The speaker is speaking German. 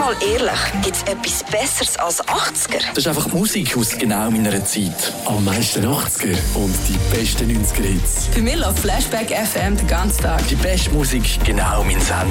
mal ehrlich, gibt es etwas Besseres als 80er? Das ist einfach Musik aus genau meiner Zeit. Am meisten 80er und die besten 90er Hits. Für mich läuft Flashback FM den ganzen Tag. Die beste Musik genau mein Sender.